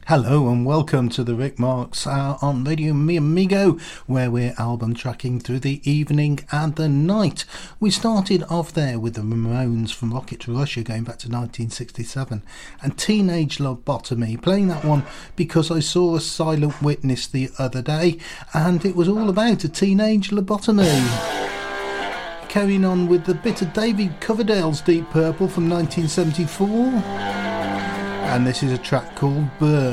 Hello and welcome to the Rick Marks on Radio Mi Amigo, where we're album tracking through the evening and the night. We started off there with the Ramones from Rocket to Russia going back to 1967 and Teenage Lobotomy, playing that one because I saw a Silent Witness the other day and it was all about a teenage lobotomy. Carrying on with the bit of David Coverdale's Deep Purple from 1974. And this is a track called Burn.